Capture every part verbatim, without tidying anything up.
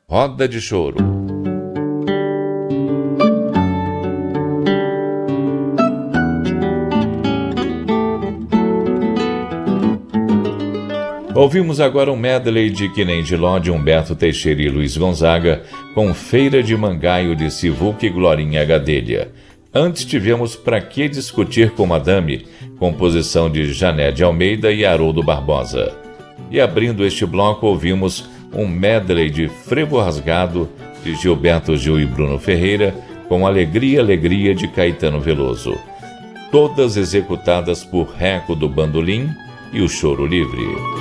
Roda de Choro. Ouvimos agora um medley de Que Nem Giló, de Humberto Teixeira e Luiz Gonzaga, com Feira de Mangaio, de Sivuca e Glorinha Gadelha. Antes tivemos Pra Que Discutir com Madame, composição de Jané de Almeida e Haroldo Barbosa. E abrindo este bloco ouvimos um medley de Frevo Rasgado, de Gilberto Gil e Bruno Ferreira, com Alegria, Alegria, de Caetano Veloso. Todas executadas por Reco do Bandolim e o Choro Livre.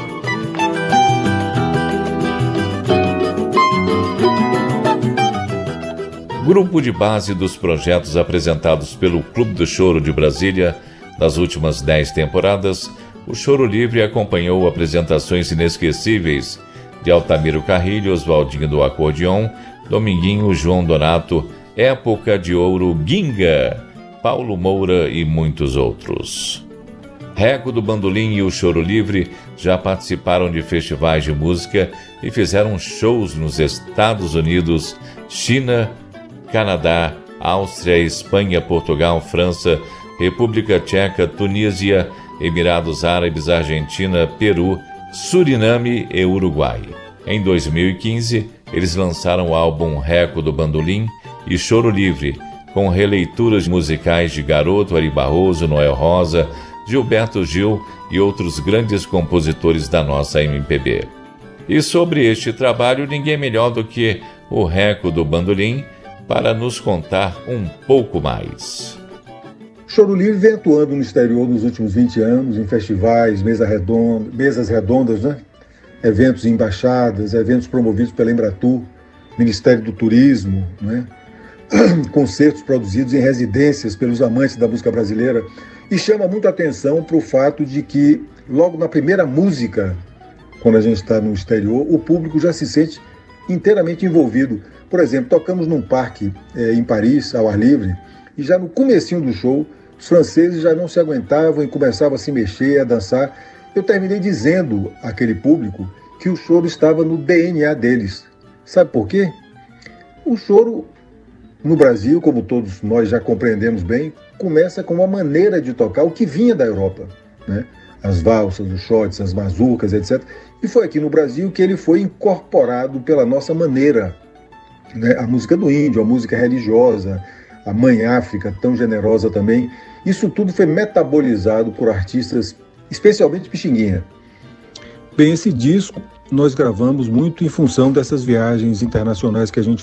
Grupo de base dos projetos apresentados pelo Clube do Choro de Brasília nas últimas dez temporadas, o Choro Livre acompanhou apresentações inesquecíveis de Altamiro Carrilho, Oswaldinho do Acordeon, Dominguinho, João Donato, Época de Ouro, Ginga, Paulo Moura e muitos outros. Reco do Bandolim e o Choro Livre já participaram de festivais de música e fizeram shows nos Estados Unidos, China, Canadá, Áustria, Espanha, Portugal, França, República Tcheca, Tunísia, Emirados Árabes, Argentina, Peru, Suriname e Uruguai. Em dois mil e quinze, eles lançaram o álbum Reco do Bandolim e Choro Livre, com releituras musicais de Garoto, Ari Barroso, Noel Rosa, Gilberto Gil e outros grandes compositores da nossa M P B. E sobre este trabalho, ninguém melhor do que o Reco do Bandolim para nos contar um pouco mais. Choro Livre vem atuando no exterior nos últimos vinte anos, em festivais, mesa redonda, mesas redondas, né? Eventos em embaixadas, eventos promovidos pela Embratur, Ministério do Turismo, né? Concertos produzidos em residências pelos amantes da música brasileira. E chama muita atenção para o fato de que, logo na primeira música, quando a gente está no exterior, o público já se sente inteiramente envolvido. Por exemplo, tocamos num parque é, em Paris, ao ar livre, e já no comecinho do show, os franceses já não se aguentavam e começavam a se mexer, a dançar. Eu terminei dizendo àquele público que o choro estava no D N A deles. Sabe por quê? O choro, no Brasil, como todos nós já compreendemos bem, começa com uma maneira de tocar, o que vinha da Europa, né? As valsas, os shots, as mazurcas, etcétera. E foi aqui no Brasil que ele foi incorporado pela nossa maneira, né? A música do índio, a música religiosa, a Mãe África, tão generosa também. Isso tudo foi metabolizado por artistas, especialmente Pixinguinha. Bem, esse disco nós gravamos muito em função dessas viagens internacionais que a gente